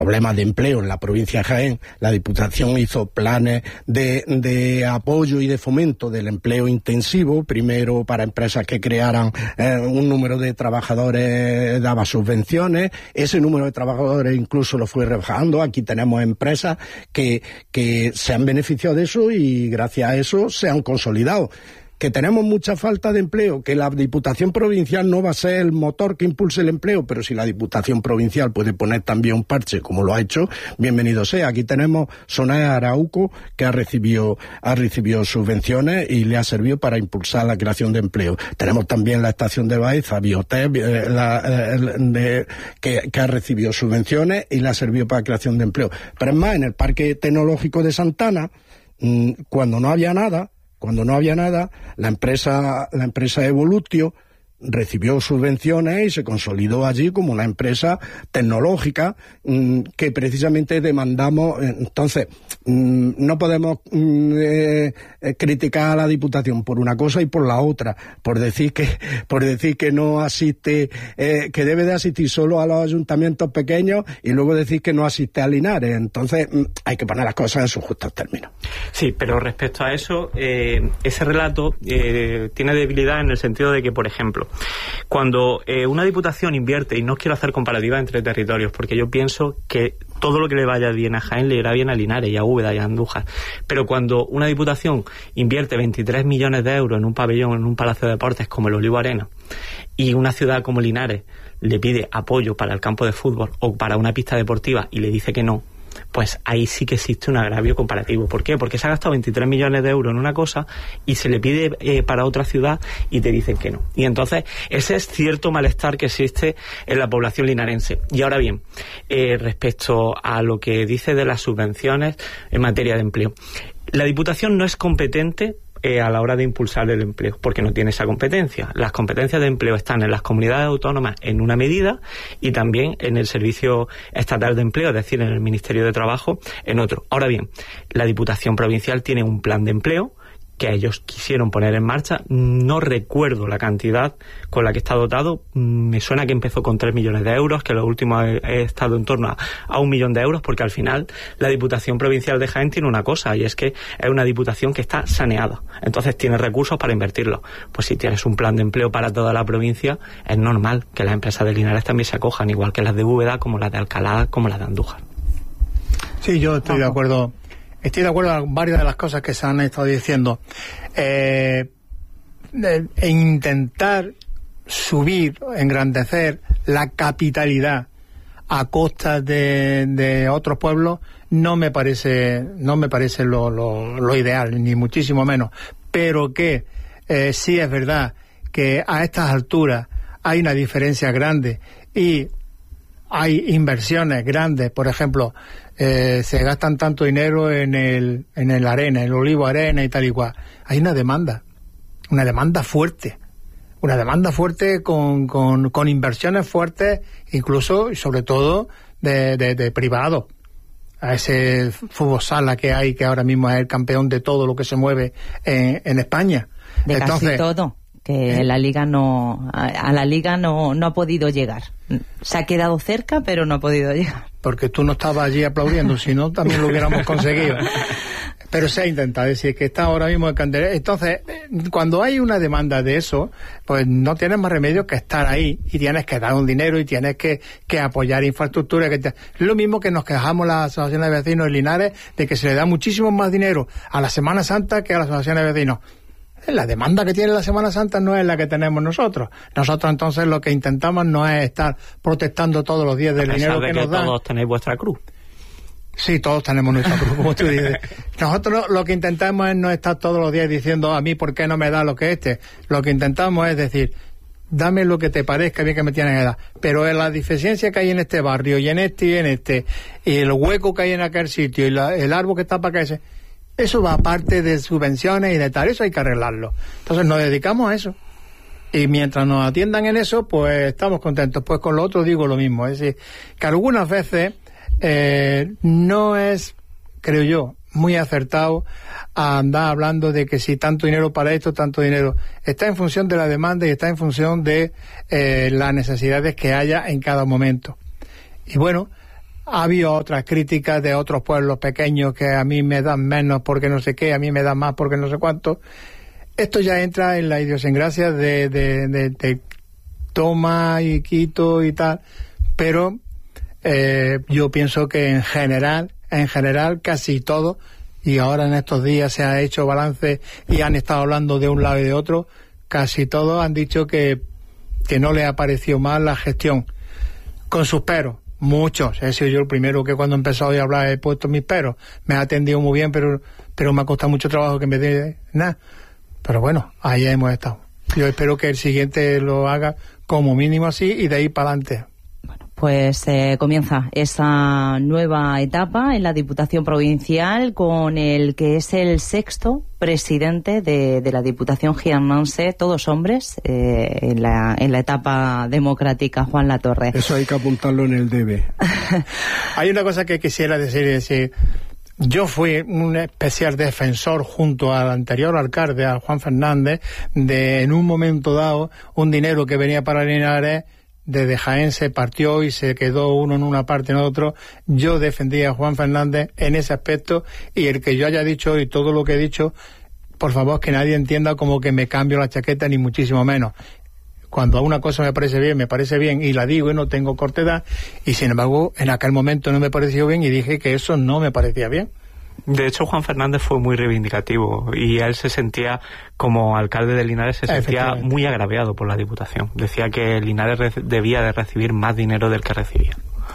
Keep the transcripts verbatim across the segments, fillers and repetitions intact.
problemas de empleo en la provincia de Jaén, la Diputación hizo planes de, de apoyo y de fomento del empleo intensivo, primero para empresas que crearan eh, un número de trabajadores, daba subvenciones, ese número de trabajadores incluso lo fue rebajando. Aquí tenemos empresas que, que se han beneficiado de eso y gracias a eso se han consolidado. Que tenemos mucha falta de empleo, que la Diputación Provincial no va a ser el motor que impulse el empleo, pero si la Diputación Provincial puede poner también un parche, como lo ha hecho, bienvenido sea. Aquí tenemos Sonae Arauco, que ha recibido, ha recibido subvenciones y le ha servido para impulsar la creación de empleo. Tenemos también la estación de Baeza, Biotech, eh, la, eh, de, que, que ha recibido subvenciones y le ha servido para la creación de empleo. Pero es más, en el Parque Tecnológico de Santana, mmm, cuando no había nada, Cuando no había nada, la empresa, la empresa Evolutio recibió subvenciones y se consolidó allí como una empresa tecnológica mmm, que precisamente demandamos. Entonces, mmm, no podemos mmm, eh, eh, criticar a la Diputación por una cosa y por la otra, por decir que por decir que no asiste, eh, que debe de asistir solo a los ayuntamientos pequeños y luego decir que no asiste a Linares. Entonces, mmm, hay que poner las cosas en sus justos términos. Sí, pero respecto a eso, eh, ese relato eh, tiene debilidad en el sentido de que, por ejemplo, cuando eh, una diputación invierte, y no quiero hacer comparativas entre territorios, porque yo pienso que todo lo que le vaya bien a Jaén le irá bien a Linares y a Úbeda y a Andújar, pero cuando una diputación invierte veintitrés millones de euros en un pabellón, en un palacio de deportes como el Olivo Arena, y una ciudad como Linares le pide apoyo para el campo de fútbol o para una pista deportiva y le dice que no, pues ahí sí que existe un agravio comparativo. ¿Por qué? Porque se ha gastado veintitrés millones de euros en una cosa y se le pide eh, para otra ciudad y te dicen que no. Y entonces ese es cierto malestar que existe en la población linarense. Y ahora bien, eh, respecto a lo que dice de las subvenciones en materia de empleo, la Diputación no es competente Eh, a la hora de impulsar el empleo, porque no tiene esa competencia. Las competencias de empleo están en las comunidades autónomas en una medida y también en el Servicio Estatal de Empleo, es decir, en el Ministerio de Trabajo en otro. Ahora bien, la Diputación Provincial tiene un plan de empleo que ellos quisieron poner en marcha. No recuerdo la cantidad con la que está dotado. Me suena que empezó con tres millones de euros, que lo último ha, ha estado en torno a, a un millón de euros, porque al final la Diputación Provincial de Jaén tiene una cosa, y es que es una diputación que está saneada. Entonces tiene recursos para invertirlos. Pues si tienes un plan de empleo para toda la provincia, es normal que las empresas de Linares también se acojan, igual que las de Úbeda, como las de Alcalá, como las de Andújar. Sí, yo estoy de acuerdo. Estoy de acuerdo con varias de las cosas que se han estado diciendo. Eh, e intentar subir, engrandecer la capitalidad a costa de, de otros pueblos no me parece, no me parece lo, lo, lo ideal, ni muchísimo menos. Pero que eh, sí es verdad que a estas alturas hay una diferencia grande y hay inversiones grandes. Por ejemplo, eh, se gastan tanto dinero en el en el arena, en el Olivo Arena y tal y cual. Hay una demanda, una demanda fuerte, una demanda fuerte con, con, con inversiones fuertes, incluso y sobre todo de, de, de privados. A ese fútbol sala que hay, que ahora mismo es el campeón de todo lo que se mueve en, en España. De Entonces, casi todo. Que ¿eh? la liga no a, a la liga no, no ha podido llegar. Se ha quedado cerca, pero no ha podido llegar. Porque tú no estabas allí aplaudiendo, si no también lo hubiéramos conseguido. Pero se ha intentado decir que está ahora mismo en Candelera. Entonces, cuando hay una demanda de eso, pues no tienes más remedio que estar ahí y tienes que dar un dinero y tienes que, que apoyar infraestructura. Que te... Es lo mismo que nos quejamos las asociaciones de vecinos de Linares de que se le da muchísimo más dinero a la Semana Santa que a las asociaciones de vecinos. La demanda que tiene la Semana Santa no es la que tenemos nosotros. Nosotros entonces lo que intentamos no es estar protestando todos los días del dinero que, que nos dan. Todos tenéis vuestra cruz. Sí, todos tenemos nuestra cruz, como tú dices. Nosotros lo que intentamos es no estar todos los días diciendo a mí por qué no me da lo que este. Lo que intentamos es decir, dame lo que te parezca bien que me tienes que dar. Pero en la deficiencia que hay en este barrio y en este y en este, y el hueco que hay en aquel sitio y la, el árbol que está para que ese... Eso va aparte de subvenciones y de tal, eso hay que arreglarlo. Entonces nos dedicamos a eso. Y mientras nos atiendan en eso, pues estamos contentos. Pues con lo otro digo lo mismo. Es decir, que algunas veces eh, no es, creo yo, muy acertado a andar hablando de que si tanto dinero para esto, tanto dinero. Está en función de la demanda y está en función de eh, las necesidades que haya en cada momento. Y bueno, ha habido otras críticas de otros pueblos pequeños que a mí me dan menos porque no sé qué, a mí me dan más porque no sé cuánto. Esto ya entra en la idiosincrasia de, de, de, de toma y quito y tal, pero eh, yo pienso que en general, en general casi todo, y ahora en estos días se ha hecho balance y han estado hablando de un lado y de otro, casi todos han dicho que, que no les ha parecido mal la gestión, con sus peros. Muchos, he sido yo el primero que cuando he empezado a hablar he puesto mis peros, me ha atendido muy bien, pero pero me ha costado mucho trabajo que me dé nada. Pero bueno, ahí hemos estado. Yo espero que el siguiente lo haga como mínimo así y de ahí para adelante. Pues eh, comienza esa nueva etapa en la Diputación Provincial con el que es el sexto presidente de, de la Diputación Jiennense, todos hombres, eh, en, la, en la etapa democrática, Juan Latorre. Eso hay que apuntarlo en el D B. Hay una cosa que quisiera decir, es decir, yo fui un especial defensor junto al anterior alcalde, a Juan Fernández, de en un momento dado un dinero que venía para Linares desde Jaén se partió y se quedó uno en una parte en otro. Yo defendía a Juan Fernández en ese aspecto, y el que yo haya dicho y todo lo que he dicho, por favor, que nadie entienda como que me cambio la chaqueta, ni muchísimo menos. Cuando a una cosa me parece bien, me parece bien y la digo y no tengo cortedad, y sin embargo en aquel momento no me pareció bien y dije que eso no me parecía bien. De hecho, Juan Fernández fue muy reivindicativo y él se sentía, como alcalde de Linares, se sentía muy agraviado por la Diputación. Decía que Linares debía de recibir más dinero del que recibía.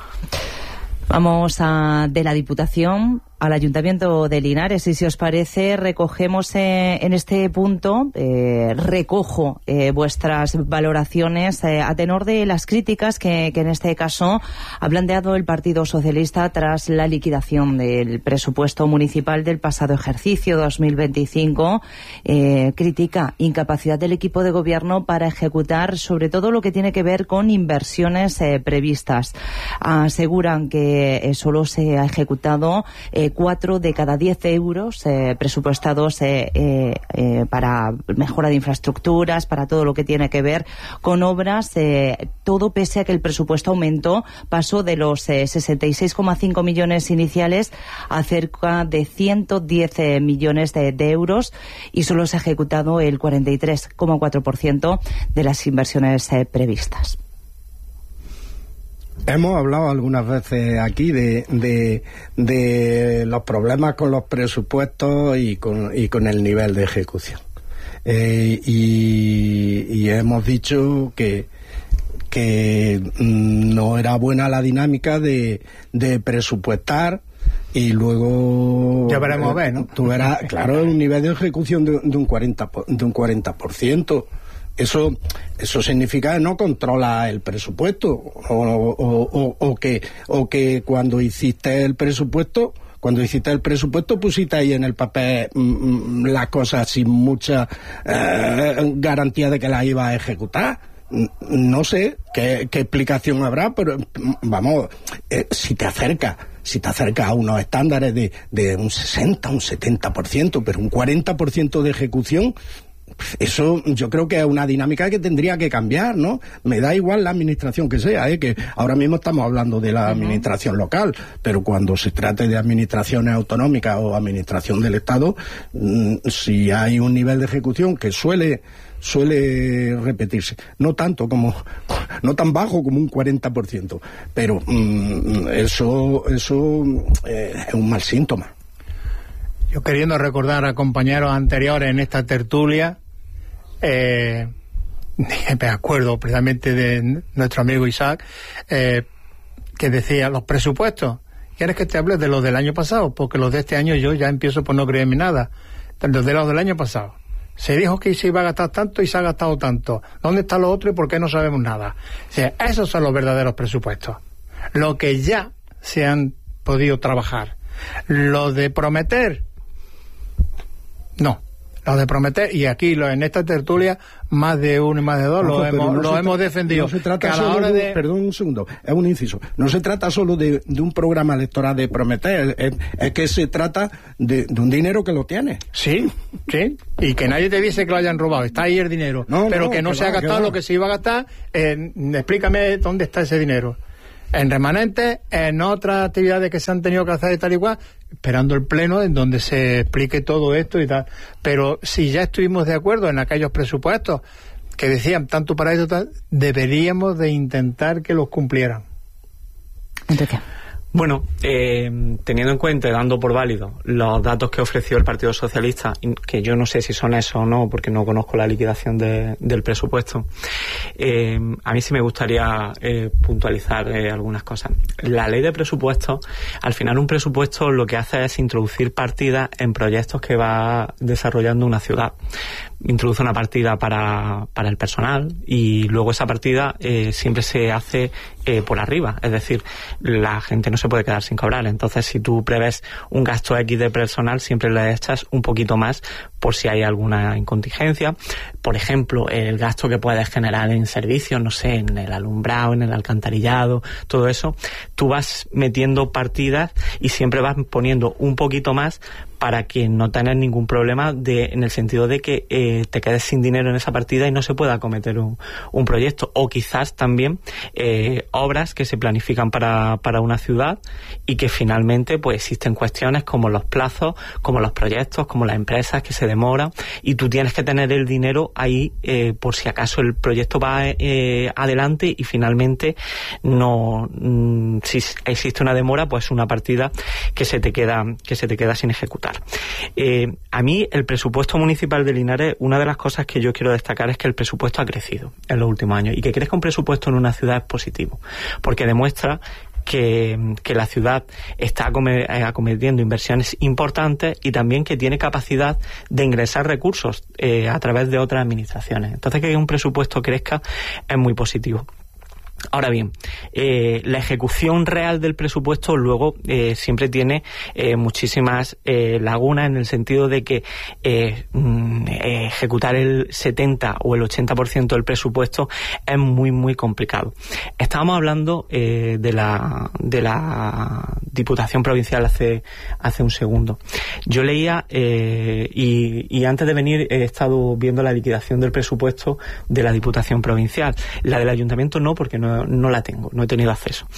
Vamos a de la Diputación al Ayuntamiento de Linares, y si os parece recogemos eh, en este punto, eh, recojo eh, vuestras valoraciones eh, a tenor de las críticas que, que en este caso ha planteado el Partido Socialista tras la liquidación del presupuesto municipal del pasado ejercicio dos mil veinticinco. Eh, critica incapacidad del equipo de gobierno para ejecutar sobre todo lo que tiene que ver con inversiones eh, previstas. Aseguran que eh, solo se ha ejecutado eh, cuatro de cada diez euros eh, presupuestados eh, eh, eh, para mejora de infraestructuras, para todo lo que tiene que ver con obras, eh, todo pese a que el presupuesto aumentó, pasó de los eh, sesenta y seis coma cinco millones iniciales a cerca de ciento diez eh, millones de, de euros, y solo se ha ejecutado el cuarenta y tres coma cuatro por ciento de las inversiones eh, previstas. Hemos hablado algunas veces aquí de, de, de los problemas con los presupuestos y con, y con el nivel de ejecución. Eh, y, y hemos dicho que, que no era buena la dinámica de, de presupuestar y luego ya veremos a ver, ¿no? Tú verás, claro, un nivel de ejecución de, de un cuarenta por, de un cuarenta por ciento. Eso eso significa que no controla el presupuesto, o, o, o, o que o que cuando hiciste el presupuesto cuando hiciste el presupuesto pusiste ahí en el papel mmm, las cosas sin mucha eh, garantía de que las ibas a ejecutar. No sé qué, qué explicación habrá, pero vamos, eh, si te acercas si te acercas a unos estándares de, de un sesenta, un setenta por ciento, pero un cuarenta por ciento de ejecución, eso yo creo que es una dinámica que tendría que cambiar, ¿no? Me da igual la administración que sea, ¿eh? Que ahora mismo estamos hablando de la administración local, pero cuando se trate de administraciones autonómicas o administración del Estado, mmm, si hay un nivel de ejecución que suele suele repetirse, no tanto como no tan bajo como un cuarenta por ciento, pero mmm, eso eso eh, es un mal síntoma. Yo, queriendo recordar a compañeros anteriores en esta tertulia, eh, me acuerdo precisamente de nuestro amigo Isaac, eh, que decía, los presupuestos, ¿quieres que te hable de los del año pasado? Porque los de este año yo ya empiezo por no creerme nada. Los de los del año pasado. Se dijo que se iba a gastar tanto y se ha gastado tanto. ¿Dónde está lo otro y por qué no sabemos nada? O sea, esos son los verdaderos presupuestos. Lo que ya se han podido trabajar. Lo de prometer, no. Lo de prometer, y aquí lo, en esta tertulia, más de uno y más de dos no, lo hemos, no lo hemos defendido. No se trata solo hora de, de... Perdón un segundo, es un inciso. No se trata solo de, de un programa electoral de prometer, es, es que se trata de, de un dinero que lo tiene. Sí, sí, y que nadie te dice que lo hayan robado, está ahí el dinero, no, pero no, que no que se va, ha gastado que lo que se iba a gastar. Eh, explícame dónde está ese dinero. en remanentes, en otras actividades que se han tenido que hacer y tal y cual, esperando el pleno en donde se explique todo esto y tal. Pero si ya estuvimos de acuerdo en aquellos presupuestos que decían tanto para eso tal, deberíamos de intentar que los cumplieran. Enrique. Bueno, eh, teniendo en cuenta y dando por válido los datos que ofreció el Partido Socialista, que yo no sé si son esos o no, porque no conozco la liquidación de, del presupuesto, eh, a mí sí me gustaría eh, puntualizar eh, algunas cosas. La ley de presupuestos, al final un presupuesto lo que hace es introducir partidas en proyectos que va desarrollando una ciudad. Introduce una partida para, para el personal y luego esa partida eh, siempre se hace eh, por arriba, es decir, la gente no se puede quedar sin cobrar. Entonces, si tú prevés un gasto X de personal, siempre le echas un poquito más por si hay alguna incontingencia. Por ejemplo, el gasto que puedes generar en servicios, no sé, en el alumbrado, en el alcantarillado, todo eso, tú vas metiendo partidas y siempre vas poniendo un poquito más para que no tengas ningún problema de, en el sentido de que eh, te quedes sin dinero en esa partida y no se pueda acometer un, un proyecto. O quizás también eh, obras que se planifican para, para una ciudad y que finalmente pues existen cuestiones como los plazos, como los proyectos, como las empresas que se demoran y tú tienes que tener el dinero ahí eh, por si acaso el proyecto va eh, adelante y finalmente no mm, si existe una demora, pues una partida que se te queda que se te queda sin ejecutar. Eh, a mí el presupuesto municipal de Linares, una de las cosas que yo quiero destacar es que el presupuesto ha crecido en los últimos años y que crezca un presupuesto en una ciudad es positivo porque demuestra que, que la ciudad está acometiendo inversiones importantes y también que tiene capacidad de ingresar recursos eh, a través de otras administraciones. Entonces que un presupuesto crezca es muy positivo. Ahora bien, eh, la ejecución real del presupuesto luego eh, siempre tiene eh, muchísimas eh, lagunas en el sentido de que eh, mm, ejecutar el setenta o el ochenta por ciento del presupuesto es muy muy complicado. Estábamos hablando eh, de la de la Diputación Provincial hace hace un segundo. Yo leía eh, y, y antes de venir he estado viendo la liquidación del presupuesto de la Diputación Provincial. La del Ayuntamiento no, porque no No, no la tengo, no he tenido acceso.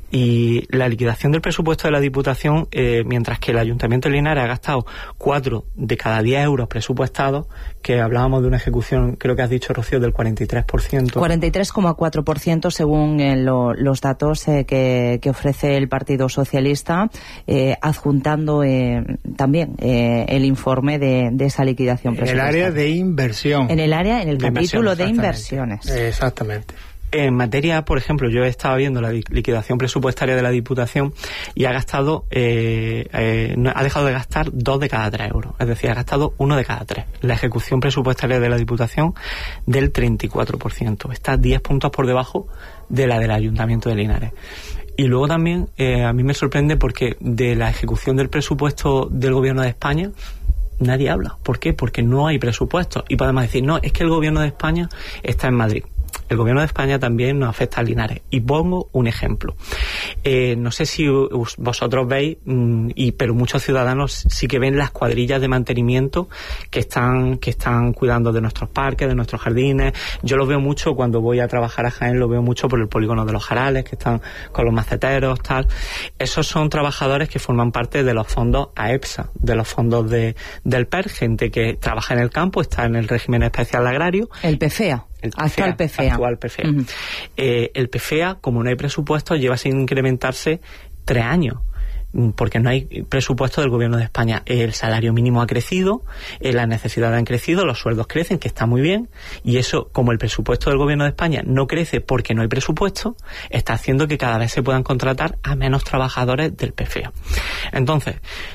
Y la liquidación del presupuesto de la Diputación, eh, mientras que el Ayuntamiento de Linares ha gastado cuatro de cada diez euros presupuestados, que hablábamos de una ejecución, creo que has dicho, Rocío, del cuarenta y tres por ciento. cuarenta y tres coma cuatro por ciento según eh, lo, los datos eh, que, que ofrece el Partido Socialista, eh, adjuntando eh, también eh, el informe de, de esa liquidación presupuestaria. En el área de inversión. En el área, en el de capítulo de inversión, inversiones. Exactamente. En materia, por ejemplo, yo estaba viendo la liquidación presupuestaria de la Diputación y ha gastado, eh, eh, ha dejado de gastar dos de cada tres euros. Es decir, ha gastado uno de cada tres. La ejecución presupuestaria de la Diputación del treinta y cuatro por ciento. Está diez puntos por debajo de la del Ayuntamiento de Linares. Y luego también, eh, a mí me sorprende porque de la ejecución del presupuesto del Gobierno de España nadie habla. ¿Por qué? Porque no hay presupuesto. Y podemos decir, no, es que el Gobierno de España está en Madrid. El Gobierno de España también nos afecta a Linares. Y pongo un ejemplo. Eh, no sé si vosotros veis, mmm, y pero muchos ciudadanos sí que ven las cuadrillas de mantenimiento que están que están cuidando de nuestros parques, de nuestros jardines. Yo lo veo mucho cuando voy a trabajar a Jaén, lo veo mucho por el polígono de los Jarales, que están con los maceteros, tal. Esos son trabajadores que forman parte de los fondos AEPSA, de los fondos de, del P E R, gente que trabaja en el campo, está en el régimen especial agrario. El P F E A. El actual P F E A. Actual P F E A. Uh-huh. Eh, el P F E A, como no hay presupuesto, lleva sin incrementarse tres años. Porque no hay presupuesto del Gobierno de España. El salario mínimo ha crecido, eh, las necesidades han crecido, los sueldos crecen, que está muy bien, y eso, como el presupuesto del Gobierno de España no crece porque no hay presupuesto, está haciendo que cada vez se puedan contratar a menos trabajadores del P F E A. Entonces,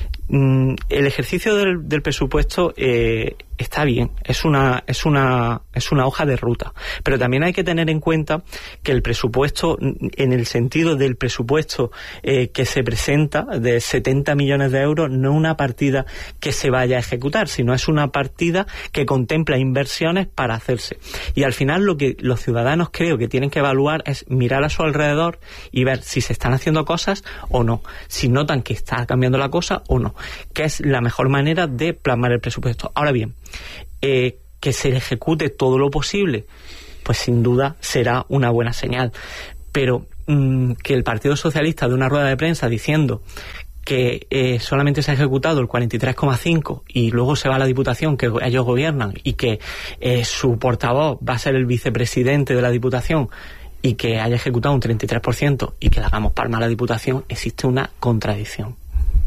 mm, el ejercicio del, del presupuesto eh, está bien, es una es una es una hoja de ruta, pero también hay que tener en cuenta que el presupuesto, en el sentido del presupuesto eh, que se presenta de setenta millones de euros, no es una partida que se vaya a ejecutar, sino es una partida que contempla inversiones para hacerse. Y al final lo que los ciudadanos creo que tienen que evaluar es mirar a su alrededor y ver si se están haciendo cosas o no, si notan que está cambiando la cosa o no, que es la mejor manera de plasmar el presupuesto. Ahora bien, Eh, que se ejecute todo lo posible, pues sin duda será una buena señal. Pero mmm, que el Partido Socialista de una rueda de prensa diciendo que eh, solamente se ha ejecutado el cuarenta y tres coma cinco por ciento y luego se va a la Diputación, que ellos gobiernan, y que eh, su portavoz va a ser el vicepresidente de la Diputación y que haya ejecutado un treinta y tres por ciento y que le hagamos palma a la Diputación, existe una contradicción.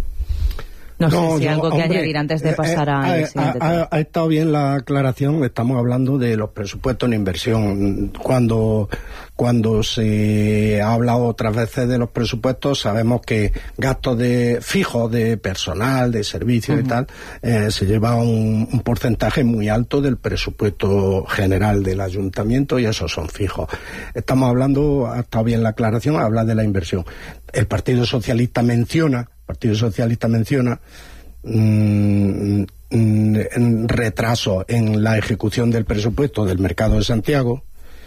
No, no sé si yo, algo que hombre, añadir antes de pasar eh, al eh, siguiente ha, tema. Ha estado bien la aclaración, estamos hablando de los presupuestos en inversión. Cuando, cuando se ha hablado otras veces de los presupuestos, sabemos que gastos de fijos de personal, de servicios uh-huh. y tal, eh, se lleva un, un porcentaje muy alto del presupuesto general del ayuntamiento y esos son fijos. Estamos hablando, ha estado bien la aclaración, habla de la inversión. El Partido Socialista menciona El Partido Socialista menciona mmm, mmm, retraso en la ejecución del presupuesto del Mercado de Santiago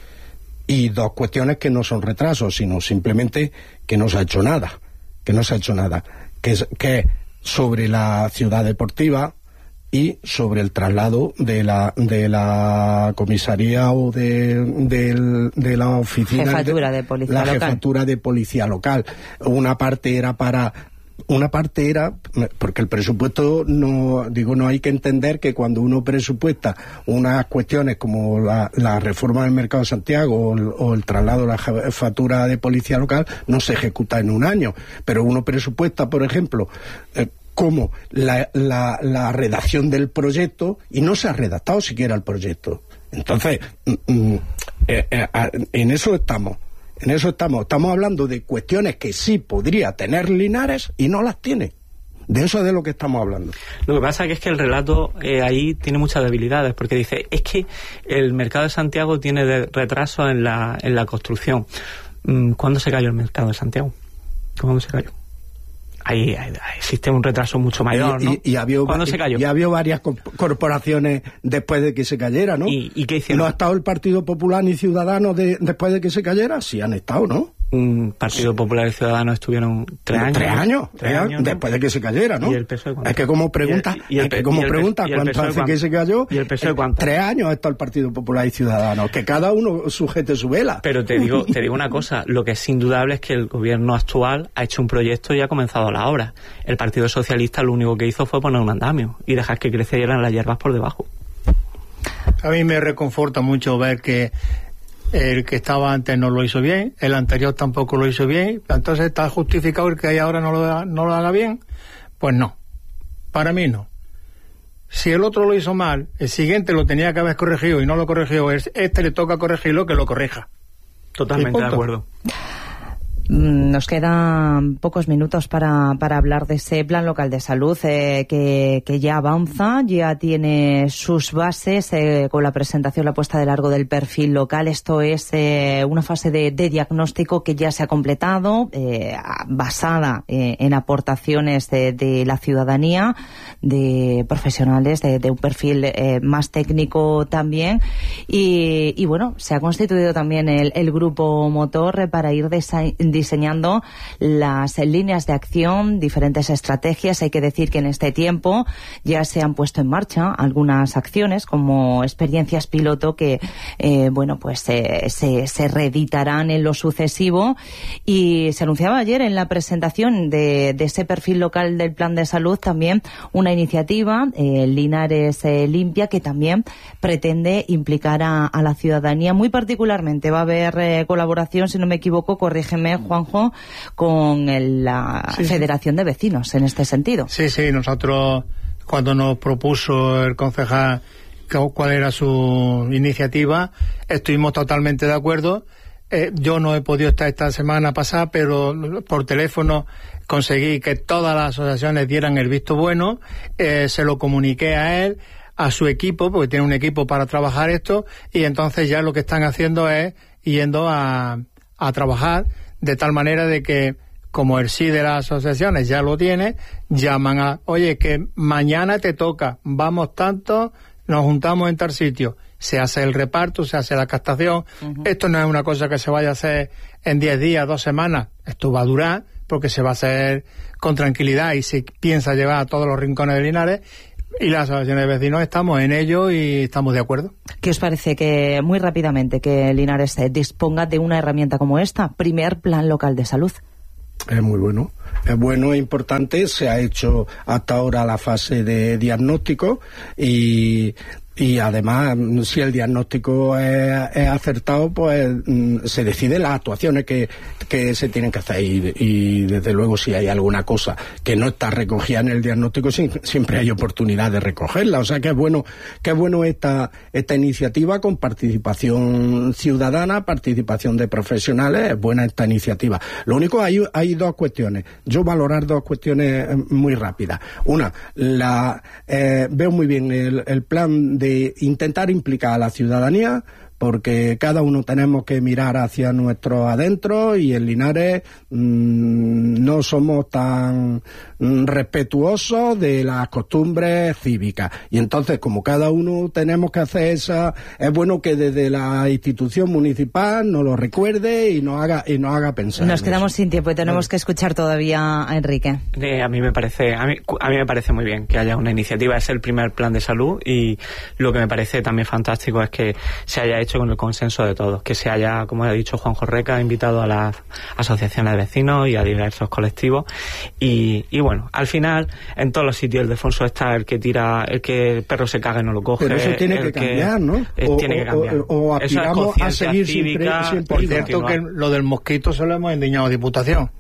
y dos cuestiones que no son retrasos, sino simplemente que no se ha hecho nada, que no se ha hecho nada, que es que sobre la ciudad deportiva y sobre el traslado de la de la comisaría o de, de, de la oficina jefatura de, de policía la local. jefatura de policía local. Una parte era para Una parte era, porque el presupuesto, no digo, no hay que entender que cuando uno presupuesta unas cuestiones como la, la reforma del Mercado de Santiago o el, o el traslado de la jefatura de policía local, no se ejecuta en un año, pero uno presupuesta, por ejemplo, eh, como la, la, la redacción del proyecto y no se ha redactado siquiera el proyecto. Entonces, mm, eh, eh, en eso estamos. En eso estamos. Estamos hablando de cuestiones que sí podría tener Linares y no las tiene. De eso es de lo que estamos hablando. Lo que pasa es que el relato eh, ahí tiene muchas debilidades, porque dice, es que el Mercado de Santiago tiene de retraso en la, en la construcción. ¿Cuándo se cayó el Mercado de Santiago? ¿Cuándo se cayó? Ahí, ahí existe un retraso mucho mayor, ¿no? Y, y, y había, ¿Cuándo se cayó? Y había varias corporaciones después de que se cayera, ¿no? ¿Y, y qué hicieron? ¿No ha estado el Partido Popular ni Ciudadanos de, después de que se cayera? Sí han estado, ¿no? Un Partido Popular y Ciudadanos estuvieron tres años. ¿Tres años? ¿Tres años? Después de que se cayera, ¿no? ¿Y el P S O E cuánto? Es que como pregunta, ¿Y el, y el, es que como y el, pregunta y el cuánto hace que se cayó. ¿Y el P S O E cuánto? Tres años ha estado el Partido Popular y Ciudadanos, que cada uno sujete su vela. Pero te digo, te digo una cosa, lo que es indudable es que el gobierno actual ha hecho un proyecto y ha comenzado la obra. El Partido Socialista lo único que hizo fue poner un andamio y dejar que crecieran las hierbas por debajo. A mí me reconforta mucho ver que el que estaba antes no lo hizo bien, el anterior tampoco lo hizo bien, entonces está justificado el que hay ahora no lo, no lo haga bien. Pues no, para mí no. Si el otro lo hizo mal, el siguiente lo tenía que haber corregido y no lo corrigió, este le toca corregirlo, que lo corrija. Totalmente de acuerdo. Nos quedan pocos minutos para, para hablar de ese plan local de salud eh, que, que ya avanza, ya tiene sus bases eh, con la presentación, la puesta de largo del perfil local. Esto es eh, una fase de, de diagnóstico que ya se ha completado, eh, basada eh, en aportaciones de, de la ciudadanía, de profesionales, de, de un perfil eh, más técnico también. Y, y bueno, se ha constituido también el, el grupo motor para ir diseñando diseñando las líneas de acción, diferentes estrategias. Hay que decir que en este tiempo ya se han puesto en marcha algunas acciones como experiencias piloto que, eh, bueno, pues eh, se, se reeditarán en lo sucesivo. Y se anunciaba ayer en la presentación de, de ese perfil local del plan de salud también una iniciativa, eh, Linares eh, Limpia, que también pretende implicar a, a la ciudadanía. Muy particularmente va a haber eh, colaboración, si no me equivoco, corrígeme, Juanjo, con el, la sí, Federación de Vecinos en este sentido. Sí, sí, nosotros cuando nos propuso el concejal cuál era su iniciativa, estuvimos totalmente de acuerdo. Eh, yo no he podido estar esta semana pasada, pero por teléfono conseguí que todas las asociaciones dieran el visto bueno, eh, se lo comuniqué a él, a su equipo, porque tiene un equipo para trabajar esto, y entonces ya lo que están haciendo es yendo a, a trabajar de tal manera de que, como el sí de las asociaciones ya lo tiene, llaman a, oye, que mañana te toca, vamos tanto, nos juntamos en tal sitio, se hace el reparto, se hace la captación. Uh-huh. Esto no es una cosa que se vaya a hacer en diez días, dos semanas, esto va a durar, porque se va a hacer con tranquilidad y se piensa llevar a todos los rincones de Linares. Y las asociaciones de vecinos estamos en ello y estamos de acuerdo. ¿Qué os parece que, muy rápidamente, que Linares disponga de una herramienta como esta, primer plan local de salud? Es muy bueno, es bueno, es importante, se ha hecho hasta ahora la fase de diagnóstico y... Y además, si el diagnóstico es, es acertado, pues mm, se deciden las actuaciones que, que se tienen que hacer. Y, y desde luego, si hay alguna cosa que no está recogida en el diagnóstico, si, siempre hay oportunidad de recogerla. O sea que es bueno, que es bueno esta, esta iniciativa con participación ciudadana, participación de profesionales. Es buena esta iniciativa. Lo único, hay, hay dos cuestiones. Yo valorar dos cuestiones muy rápidas. Una, la eh, veo muy bien el, el plan de intentar implicar a la ciudadanía, porque cada uno tenemos que mirar hacia nuestro adentro y en Linares mmm, no somos tan mmm, respetuosos de las costumbres cívicas. Y entonces, como cada uno tenemos que hacer esa, es bueno que desde la institución municipal nos lo recuerde y nos haga y nos haga pensar. Nos quedamos sin tiempo y tenemos que escuchar todavía a Enrique. Eh, a mí me parece, a mí, a mí me parece muy bien que haya una iniciativa. Es el primer plan de salud y lo que me parece también fantástico es que se haya hecho con el consenso de todos, que se haya, como ha dicho Juanjo Reca, invitado a las asociaciones de vecinos y a diversos colectivos y, y bueno, al final en todos los sitios el Ildefonso está el que tira, el que el perro se caga y no lo coge. Pero eso tiene que cambiar, que, ¿no? O, tiene que cambiar. O, o, o aspiramos a seguir cívica, siempre, siempre. Por cierto que lo del mosquito se lo hemos endiñado a Diputación.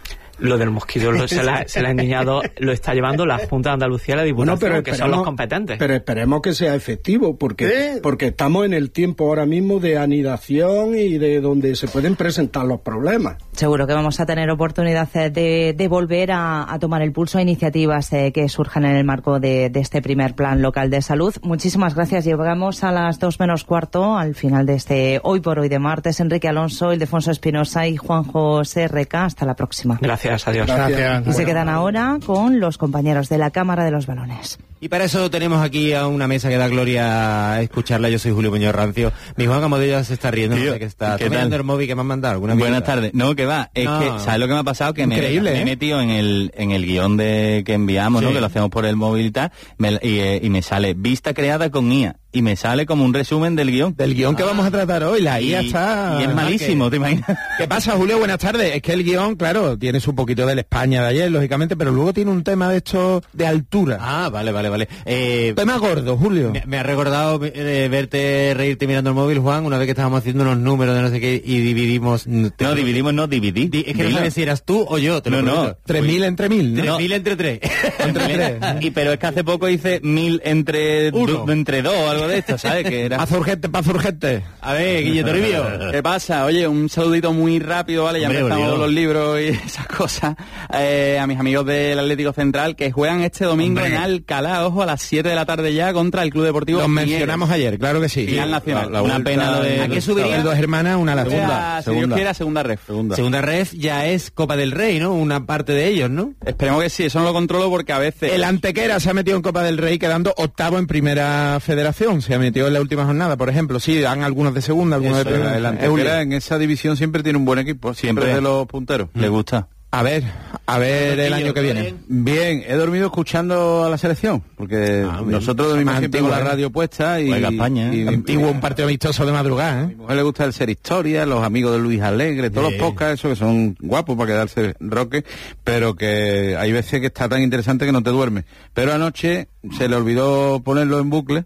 Lo del mosquito lo, se, la, se la ha endiñado, lo está llevando la Junta de Andalucía y la Diputación, bueno, pero que son los competentes. Pero esperemos que sea efectivo, porque, ¿Eh? porque estamos en el tiempo ahora mismo de anidación y de donde se pueden presentar los problemas. Seguro que vamos a tener oportunidad de, de volver a, a tomar el pulso a iniciativas eh, que surjan en el marco de, de este primer plan local de salud. Muchísimas gracias. Llegamos a las dos menos cuarto, al final de este Hoy por Hoy de martes. Enrique Alonso, Ildefonso Espinosa y Juanjo Serreca. Hasta la próxima. Gracias. Adiós. Gracias. Y se quedan ahora con los compañeros de la Cámara de los Balones. Y para eso tenemos aquí a una mesa que da gloria a escucharla. Yo soy Julio Muñoz Rancio. Mi Juan Amadeo se está riendo. Tío, no sé qué está ¿qué mirando el móvil que me han mandado. ¿Alguna Buenas tardes. No, que va. Es no. que, ¿sabes lo que me ha pasado? Que Increíble, me, ¿eh? me he metido en el, en el guión de que enviamos, sí. ¿no? Que lo hacemos por el móvil y tal. Me, y, eh, y me sale vista creada con I A. Y me sale como un resumen del guión. Del guión ah. que vamos a tratar hoy. La I A y, está... Y es malísimo, ¿qué? ¿Te imaginas? ¿Qué pasa, Julio? Buenas tardes. Es que el guión, claro, tiene su poquito del España de ayer, lógicamente, pero luego tiene un tema de esto de altura. Ah, vale, vale, vale. Eh, tema gordo, Julio. Me, me ha recordado eh, verte reírte mirando el móvil, Juan, una vez que estábamos haciendo unos números de no sé qué y dividimos... No, no dividimos, no, dividí. Di, es que Dilo. No sabes si eras tú o yo, te lo No, prometo. no. Tres mil entre mil, ¿no? Tres No. mil entre tres. entre tres. Y, pero es que hace poco hice mil entre... Uno. Du, entre dos o algo de esto, ¿sabes? Que era... Paz urgente, paz urgente. A ver, Guille Toribio, ¿qué pasa? Oye, un saludito muy rápido, ¿vale? Ya Hombre, empezamos olvidó. los libros y esas cosas. Eh, a mis amigos del Atlético Central que juegan este domingo Hombre. en Alcalá, ojo, a las siete de la tarde ya contra el Club Deportivo Los Mieres. mencionamos ayer, claro que sí. Final nacional. La, la una vuelta, pena lo de... ¿A qué subiría? Dos hermanas, una a la segunda. segunda. Si Dios quiera, segunda ref. Segunda. segunda ref ya es Copa del Rey, ¿no? Una parte de ellos, ¿no? Esperemos que sí, eso no lo controlo porque a veces... El Antequera se ha metido en Copa del Rey quedando octavo en Primera Federación. Se ha metido en la última jornada, por ejemplo. Sí, dan algunos de segunda, algunos Eso, de primera. El Antequera en esa división siempre tiene un buen equipo, siempre, siempre. de los punteros. Le gusta. A ver, a ver el año que viene. Bien, he dormido escuchando a la selección, porque ah, nosotros dormimos siempre con la radio puesta y... España, ¿eh? y antiguo, un partido amistoso de madrugada, ¿eh? A mi mujer le gusta el Ser Historia, los amigos de Luis Alegre, todos sí. los podcasts, esos que son guapos para quedarse roque, pero que hay veces que está tan interesante que no te duermes. Pero anoche se le olvidó ponerlo en bucle,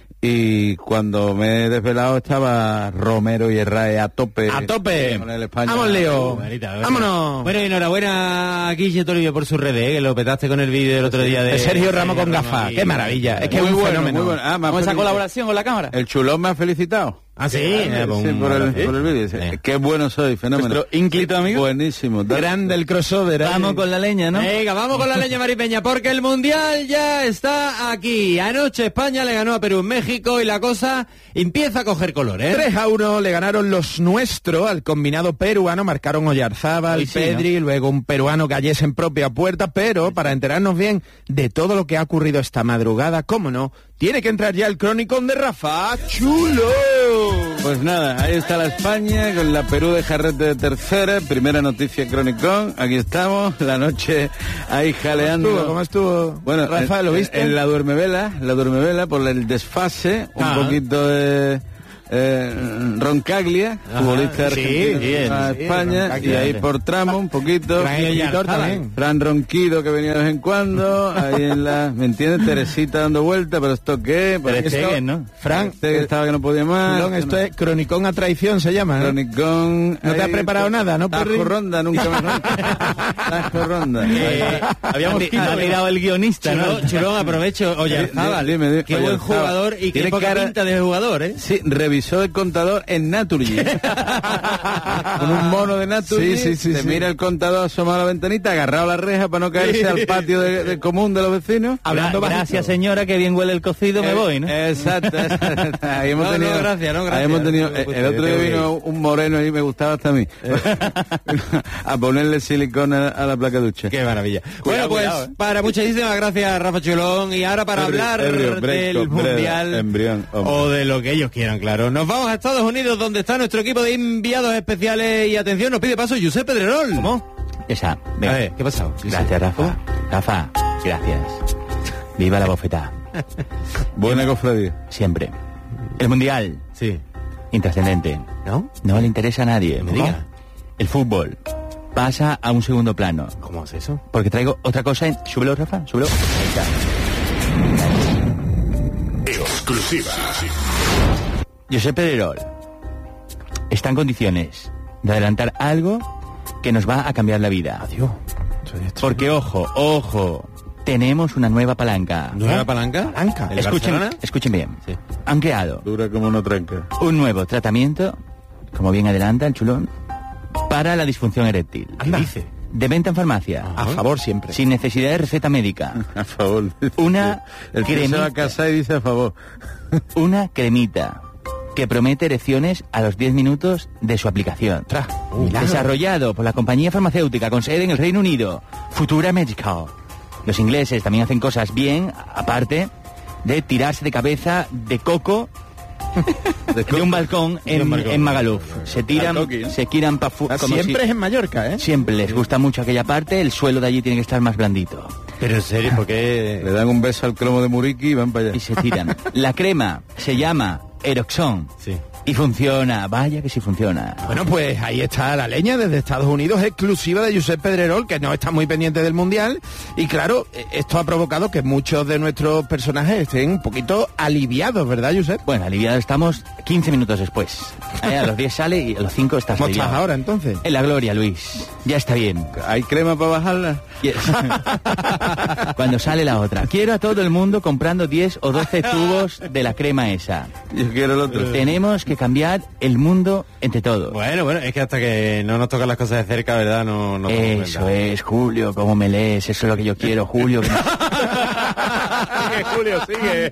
y cuando me he desvelado estaba Romero y Herrera a tope. ¡A tope! Con el España. ¡Vamos, Leo! ¡Vámonos! Bueno, y enhorabuena a Guille Toribio por sus redes, ¿eh? Que lo petaste con el vídeo el otro día de... de Sergio Ramos con gafas. ¡Qué maravilla! Es que muy es un bueno, fenómeno. Muy bueno. Ah, ¿Cómo esa colaboración con la cámara? El chulón me ha felicitado. Ah, sí, eh, sí, sí por, el, ¿eh? por el vídeo. Sí. Eh. Qué bueno soy, fenómeno. Nuestro ínclito amigo. Buenísimo. Grande el crossover. ¿eh? Vamos con la leña, ¿no? Venga, vamos con la leña, Maripeña, porque el Mundial ya está aquí. Anoche España le ganó a Perú en México y la cosa empieza a coger color, ¿eh? tres a uno le ganaron los nuestros al combinado peruano. Marcaron Oyarzábal, sí, Pedri, ¿no? Luego un peruano Gallés en propia puerta. Pero para enterarnos bien de todo lo que ha ocurrido esta madrugada, cómo no, tiene que entrar ya el cronicón de Rafa Chulo. Pues nada, ahí está la España con la Perú de Jarrete de tercera, primera noticia Cronicón, aquí estamos, la noche ahí jaleando. ¿Cómo estuvo? ¿Cómo estuvo? Bueno, Rafa, ¿lo viste? En, en la duermevela, la duermevela por el desfase, un Ah. poquito de eh, Roncaglia, futbolista sí, argentino bien, a sí, España, Roncaglia. y ahí por tramo un poquito. Gran escritor también. Fran Ronquido, que venía de vez en cuando, ahí en la, ¿me entiendes? Teresita dando vuelta, pero ¿esto qué? Pues Ter esto- Stegen, ¿no? Fran, Este que estaba que no podía más. Chulón, esto es Cronicón a traición, se llama, ¿no? Cronicón. ¿No te has ahí, preparado nada, no, Tajo Perry? Ronda, nunca mejor. Tajo Ronda. Eh, habíamos Ha ti- ha tirado el guionista, ¿no? Chulón, Chulón, aprovecho. Oyarzábal, Dime, dime, qué buen Oyarzábal. jugador y qué Tiene poca cara- pinta de jugador, ¿eh? Sí, revisó el contador en Naturgy. Con un mono de Naturgy. Sí, sí, sí, te sí. mira el contador asomado a la ventanita, agarrado a la reja para no caerse al patio de, de común de los vecinos. Hablando bajito. Gracias, señora, que bien huele el cocido, me Eh, voy, ¿no? Exacto, exacto. Ahí hemos No, tenido, no, gracias, no, gracias. ahí hemos tenido, No, eh, pues, el otro día te vino voy. un moreno y me gustaba hasta a mí. A ponerle silicona a la placa de ducha. Qué maravilla. Bueno, Cuidado, pues cuidado, eh. para muchísimas gracias, Rafa Chulón. Y ahora para Ebrio, hablar ebrio, break, del breda, Mundial embrión, hombre. o de lo que ellos quieran, claro. Nos vamos a Estados Unidos, donde está nuestro equipo de enviados especiales. Y atención, nos pide paso Josep Pedrerol. ¿Cómo? Esa, venga. A ver, ¿qué ha pasado? Gracias, Rafa. Rafa, gracias. Viva la bofetada. Buena cofradía. Siempre. El Mundial, Sí. intrascendente. ¿No? No le interesa a nadie. Me diga. El fútbol pasa a un segundo plano. ¿Cómo es eso? Porque traigo otra cosa en... Súbelo, Rafa, súbelo. Ahí está. Exclusiva. Josep Pedrerol está en condiciones de adelantar algo que nos va a cambiar la vida. Adiós. Porque, ojo, ojo, tenemos una nueva palanca. ¿Nueva palanca? Palanca. ¿El Escuchen, Barcelona? escuchen bien. Sí. Han creado Dura como una tranca. un nuevo tratamiento, como bien adelanta el chulón, para la disfunción eréctil. ¿Qué dice? De venta en farmacia. A favor siempre. Sin necesidad de receta médica. A favor. Una El que se va a cremita. casar y dice a favor. Una cremita que promete erecciones a los diez minutos de su aplicación. Tra, milagro. Desarrollado por la compañía farmacéutica con sede en el Reino Unido, Futura Medical. Los ingleses también hacen cosas bien, aparte de tirarse de cabeza de coco de un balcón De un en, balcón. en Magaluf. Se tiran, Al coqui, ¿no? se tiran pa fu- Ah, como siempre si- es en Mallorca, ¿eh? siempre les gusta mucho aquella parte, el suelo de allí tiene que estar más blandito. Pero en serio, ¿por qué? Le dan un beso al cromo de Muriqui y van para allá. Y se tiran. La crema se llama Eroxon. Sí. Y funciona, vaya que sí funciona. Bueno, pues ahí está la leña desde Estados Unidos, exclusiva de Josep Pedrerol, que no está muy pendiente del Mundial. Y claro, eh, esto ha provocado que muchos de nuestros personajes estén un poquito aliviados, ¿verdad, Josep? Bueno, aliviados estamos quince minutos después. Eh, a los diez sale y a los cinco estás ¿Cómo estás aliviado. ahora, entonces? En la gloria, Luis. Ya está bien. ¿Hay crema para bajarla? Y- Cuando sale la otra. Quiero a todo el mundo comprando diez o doce tubos de la crema esa. Yo quiero el otro. Tenemos que cambiar el mundo entre todos. Bueno, bueno, es que hasta que no nos tocan las cosas de cerca, ¿verdad? No, no tomamos Eso cuenta. es, Julio, cómo me lees, eso es lo que yo quiero, Julio. que me- Sigue, Julio, sigue.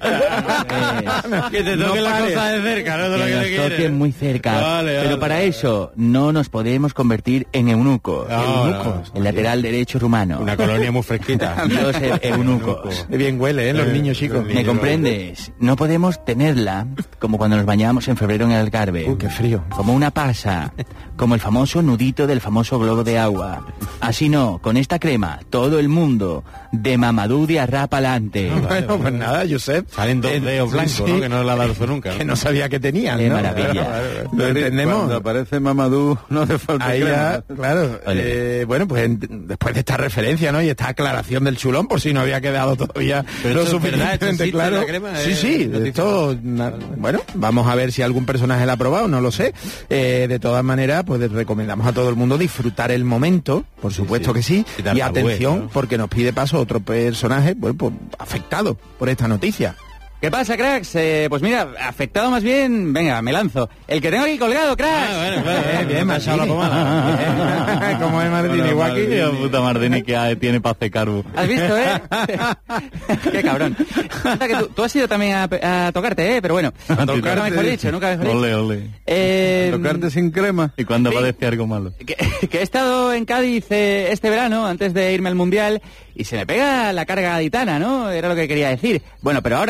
Que te No toquen las pares. cosas de cerca, ¿no? De lo Que que nos te quieres. toquen muy cerca. Vale, Pero vale. para eso no nos podemos convertir en eunucos. No, Eunucos. no. El lateral derecho rumano. Una colonia muy fresquita. Los e- eunucos. Qué bien huele, ¿eh? Los Eh, niños chicos. los ¿Me niños. comprendes? No podemos tenerla como cuando nos bañamos en febrero en el Algarve. Uh, qué frío. Como una pasa. Como el famoso nudito del famoso globo de agua. Así no, con esta crema, todo el mundo de Mamadou Diarra pa'lante. Bueno, pues nada, Josep. Salen dos Eh, dedos sí, blancos, sí. ¿no? Que no la ha dado nunca. ¿no? Que no sabía que tenían, Qué ¿no? maravilla. Claro, claro, claro. Lo Cuando entendemos. aparece Mamadou, no hace falta Ahí crema. ya, claro. Vale. Eh, bueno, pues en- después de esta referencia, ¿no? Y esta aclaración del chulón, por si no había quedado todavía Pero lo esto es verdad, esto suficientemente existe, claro. la crema, sí, eh, sí, noticia. esto, na- bueno, vamos a ver si algún personaje la ha probado, no lo sé. Eh, de todas maneras, pues recomendamos a todo el mundo disfrutar el momento, por supuesto sí. que sí. Quitar Y tabúes, atención, ¿no? porque nos pide paso otro personaje, bueno, pues afectado por esta noticia. ¿Qué pasa, cracks? Eh, pues mira, afectado más bien, venga, me lanzo. El que tengo aquí colgado, cracks. Ah, bueno, claro, Eh, bien, me ha echado la pomada. Como es Martín Hola, igual que- Martín. puta Martini que tiene paz de carbo. ¿Has visto, eh? Qué cabrón. Anda que tú, tú has ido también a, a tocarte, eh, pero bueno. tocarte, Nunca mejor dicho, nunca mejor dicho. Ole, ole. Eh, Tocarte sin crema. ¿Y cuándo Sí. aparece algo malo? Que, que he estado en Cádiz eh, este verano, antes de irme al Mundial, y se me pega la carga gaditana, ¿no? Era lo que quería decir. Bueno, pero ahora en serio.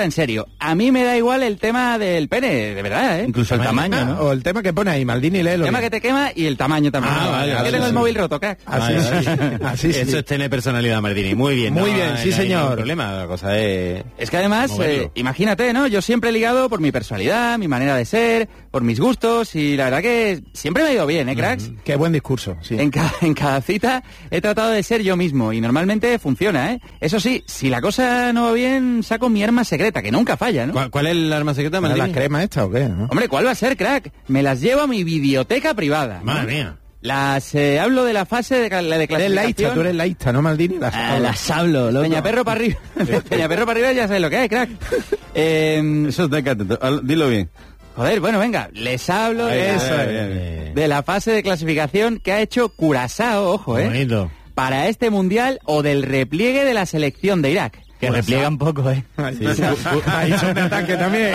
serio, a mí me da igual el tema del pene, de verdad, ¿eh? Incluso el tamaño, ah, ¿no? O el tema que pone ahí, Maldini, léelo. El tema que te quema y el tamaño también. Ah, vale, es vale, que tengo sí, el sí. móvil roto, crack. Así, así, así, sí. Eso es tener personalidad, Maldini. Muy bien. Muy no, bien, no, sí, no hay señor. ningún problema, la cosa es... Es que además, moverlo. eh, imagínate, ¿no? Yo siempre he ligado por mi personalidad, mi manera de ser, por mis gustos y la verdad que siempre me ha ido bien, ¿eh, cracks? Mm, qué buen discurso, sí. En, ca en cada cita he tratado de ser yo mismo y normalmente funciona, ¿eh? Eso sí, si la cosa no va bien, saco mi arma secreta, que nunca falla, ¿no? ¿Cuál, cuál es el arma secreta, ¿La Maldini? crema esta o qué? ¿no? Hombre, ¿cuál va a ser, crack? Me las llevo a mi videoteca privada. ¿no? Madre mía. Las eh, hablo de la fase de, la de Eres clasificación. laísta, tú eres laísta, ¿no, Maldini? Las, Ah, las hablo, loco. Peñaperro para arriba. Peñaperro para arriba ya sabes lo que hay, crack. Eh, Eso es decadente. Dilo bien. joder, bueno, venga, les hablo Ahí, de, eso la, es, bien, bien. de la fase de clasificación que ha hecho Curazao, ojo, eh, Bonito. para este mundial o del repliegue de la selección de Irak. Que Curazao. repliega un poco, ¿eh? Sí. Ahí son de ataque también.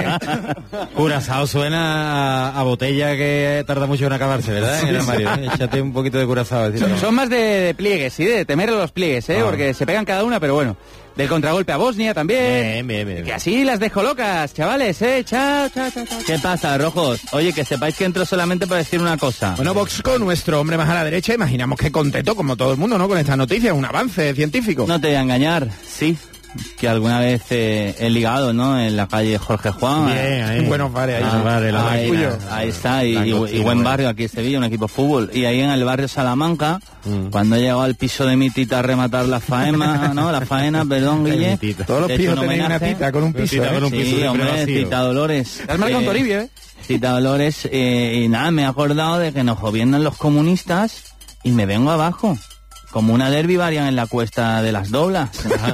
Curazao suena a, a botella que tarda mucho en acabarse, ¿verdad? En el armario, ¿eh? Échate un poquito de Curazao. decir, no. Son más de, de pliegues, sí, de temer los pliegues, ¿eh? Ah. Porque se pegan cada una, pero bueno. Del contragolpe a Bosnia también. Bien, bien, bien. Que así las dejo locas, chavales, ¿eh? Chao, chao, chao, chao. ¿Qué pasa, rojos? Oye, que sepáis que entro solamente para decir una cosa. Bueno, Voxco, nuestro hombre más a la derecha, imaginamos que contento, como todo el mundo, ¿no? Con esta noticia, un avance científico. No te voy a engañar, sí, que alguna vez eh, he ligado, ¿no? En la calle Jorge Juan. Bien, ahí. Buenos bares ahí. Ah, vale, la ahí, cuyo. ahí está, y, La y- cocina, y buen bueno. barrio aquí en Sevilla, un equipo de fútbol. Y ahí en el barrio Salamanca, Mm. cuando he llegado al piso de mi tita a rematar la faena, ¿no? La faena, perdón, Ay, Guille. mi tita. Todos los he hecho pijos un tenéis una homenaje. tita con un Una piso, tita ¿eh? con un piso Sí, siempre hombre, vacío. Tita Dolores. Te has marcado un Eh, toribio, ¿eh? Tita Dolores, eh, y nada, me he acordado de que nos gobiernan los comunistas y me vengo abajo. Como una derby varian en la cuesta de las doblas.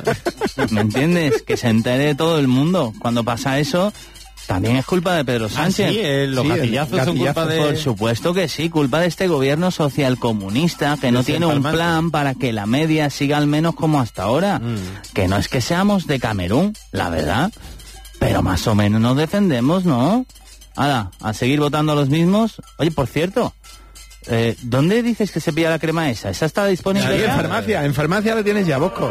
¿Me entiendes? Que se entere todo el mundo. Cuando pasa eso, también es culpa de Pedro Ah, Sánchez. sí, eh, los Sí, el gatillazos son gatillazo, culpa de... Por supuesto que sí, culpa de este gobierno socialcomunista que no tiene un Desempalmante. plan para que la media siga al menos como hasta ahora. Mm. Que no es que seamos de Camerún, la verdad, pero más o menos nos defendemos, ¿no? Ahora, a seguir votando a los mismos. Oye, por cierto, eh, ¿dónde dices que se pilla la crema esa? ¿Esa está disponible Ahí en ya? farmacia, en farmacia la tienes ya, Bosco.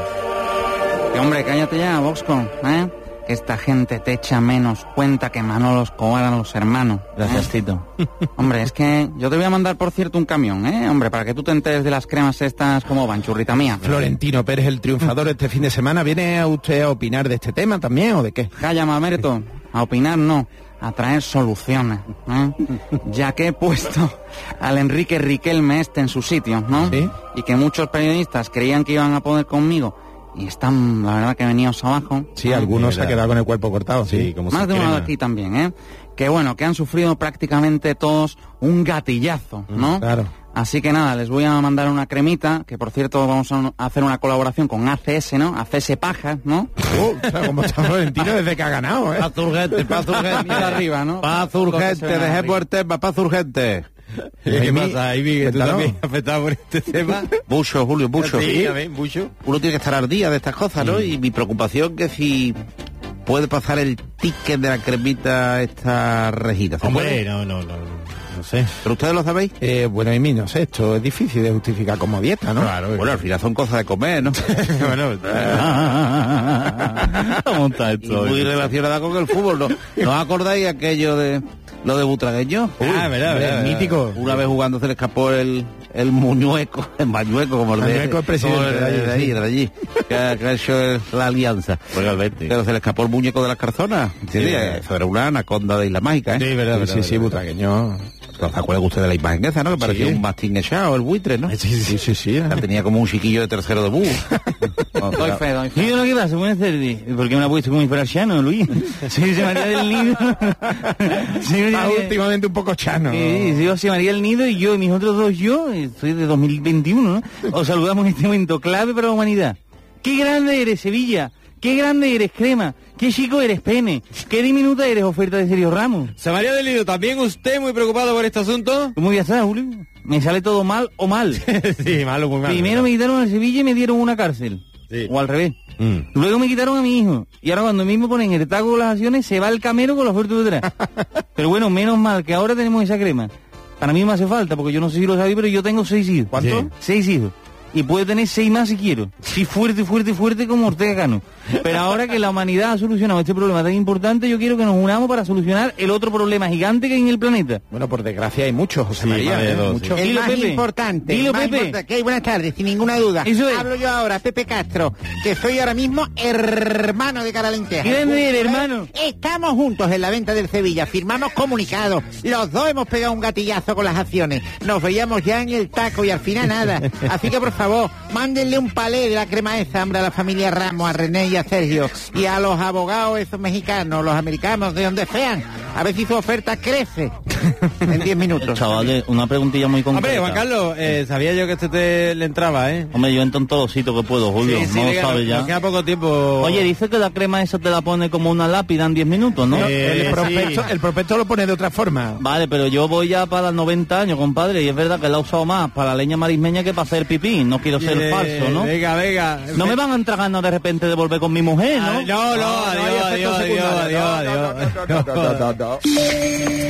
Que, hombre, cállate ya, Voxcon, ¿eh? Que esta gente te echa menos cuenta que Manolo Escobar a los hermanos. Gracias, Tito. Hombre, es que yo te voy a mandar, por cierto, un camión, ¿eh? Hombre, para que tú te enteres de las cremas estas como van, churrita mía. Florentino Pérez, el triunfador este fin de semana, ¿viene a usted a opinar de este tema también o de qué? Calla, Mamerto, a opinar no, a traer soluciones, ¿eh? Ya que he puesto al Enrique Riquelme este en su sitio, ¿no? Sí. Y que muchos periodistas creían que iban a poder conmigo y están, la verdad, que venidos abajo. Sí, ¿eh? algunos se ha verdad. quedado con el cuerpo cortado, sí. Sí, como Más si de uno de crema. aquí también, ¿eh? Que bueno, que han sufrido prácticamente todos un gatillazo, ¿no? claro. Así que nada, les voy a mandar una cremita, que por cierto vamos a hacer una colaboración con A C S, ¿no? A C S Paja, ¿no? Uh, o sea, como está Florentino desde que ha ganado, ¿eh? Paz urgente, paz urgente. Mira arriba, ¿no? Paz Cosas urgente, se ven dejé arriba. por tema, paz urgente. ¿Qué Amy, pasa, Amy, que tú cuéntalo. también afectado por este tema? Mucho, Julio, mucho. Sí, a ver, mucho. Uno tiene que estar al día de estas cosas, ¿no? Y mi preocupación que si puede pasar el ticket de la cremita esta Regina. ¿se Hombre, puede? no, no, no, no sé. ¿Pero ustedes lo sabéis? Eh, bueno, Amy, no sé, esto es difícil de justificar como dieta, ¿no? Claro, Bueno, al final son cosas de comer, ¿no? bueno, ¿Cómo está Y esto? muy relacionada con el fútbol, ¿no? ¿No os acordáis aquello de lo de Butragueño? Ah, verdad, Hombre, verdad, verdad. mítico. Una vez jugando se le escapó el, el muñeco, el mañueco, como el de, Mañueco, el presidente como el de allí, de allí, sí. de allí, que, ha- que ha hecho la alianza. Realmente. Pero se le escapó el muñeco de las carzonas, ¿entiendes? Sí. Eso era una anaconda de Isla Mágica, ¿eh? Sí, verdad, Sí, verdad, sí, sí, verdad. butragueño. ¿Se acuerdan ustedes de la imagen esa, no? Que parecía Sí. un mastín echado, el buitre, ¿no? Sí, sí, sí, sí. O sea, tenía como un chiquillo de tercero de búho. Doy fe, doy fe. Nido, ¿qué pasa? Buenas tardes. ¿Por qué me la ha puesto como infracciano, Luis? Soy José María del Nido. Soy José Está María- últimamente un poco chano. Sí, soy José María del Nido y yo y mis otros dos yo, eh, soy de dos mil veintiuno, ¿no? Os saludamos en este momento clave para la humanidad. ¡Qué grande eres, Sevilla! ¡Qué grande eres, Crema! ¡Qué chico eres, Pene! ¡Qué diminuta eres, oferta de Sergio Ramos! Samaria del Nido, ¿también usted muy preocupado por este asunto? ¿Cómo voy a estar, Julio? Me sale todo mal o mal. sí, malo, muy malo. Primero me quitaron al Sevilla y me dieron una cárcel. Sí. O al revés. Mm. Luego me quitaron a mi hijo. Y ahora cuando mismo ponen el taco con las acciones, se va el camero con la oferta de detrás. Pero bueno, menos mal que ahora tenemos esa crema. Para mí me hace falta, porque yo no sé si lo sabía, pero yo tengo seis hijos. ¿Cuánto? Sí. Seis hijos. y puede tener seis más si quiero. Sí, fuerte, fuerte, fuerte como Ortega Cano. Pero ahora que la humanidad ha solucionado este problema tan importante, yo quiero que nos unamos para solucionar el otro problema gigante que hay en el planeta. Bueno, por desgracia hay muchos, José Sí, María. vale, ¿eh? dos, Muchos. El Dilo, más Pepe. importante. Dilo, el más Pepe. importa- que hay buenas tardes, sin ninguna duda. Eso es. Hablo yo ahora, Pepe Castro, que soy ahora mismo hermano de Caralenteja. ¿Quién eres, hermano? Estamos juntos en la venta del Sevilla, firmamos comunicados. Los dos hemos pegado un gatillazo con las acciones. Nos veíamos ya en el taco y al final nada. Así que, por favor, mándenle un palé de la crema esa, hombre, a la familia Ramos, a René y a Sergio. Y a los abogados esos mexicanos, los americanos, de donde sean. A ver si su oferta crece en diez minutos. Chavales, una preguntilla muy concreta. Hombre, Juan Carlos, eh, sabía yo que este te le entraba, ¿eh? Hombre, yo entro en todos los sitios que puedo, Julio. Sí, sí, no lo venga, sabes nos- ya. nos queda poco tiempo. Oye, dice que la crema esa te la pone como una lápida en diez minutos, ¿no? Eh, el, prospecto, sí. el prospecto lo pone de otra forma. Vale, pero yo voy ya para los noventa años, compadre, y es verdad que la he usado más para la leña marismeña que para hacer pipí. No quiero ser Eh, falso, ¿no? Venga, venga. No me van a entrar ganas de repente de volver con mi mujer, ¿no? Ah, no, no, No, no hay adiós, efectos adiós, adiós, secundarios. adiós, No, no, adiós. no, no, no, no, no, no, no.